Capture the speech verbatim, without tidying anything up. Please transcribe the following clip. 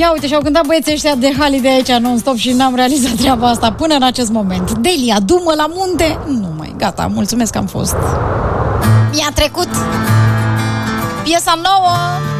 Ia uite, și-au cântat băieții ăștia de Holiday aici non-stop și n-am realizat treaba asta până în acest moment. Delia, du-mă la munte. Nu mai, gata, mulțumesc că am fost. Mi-a trecut piesa nouă.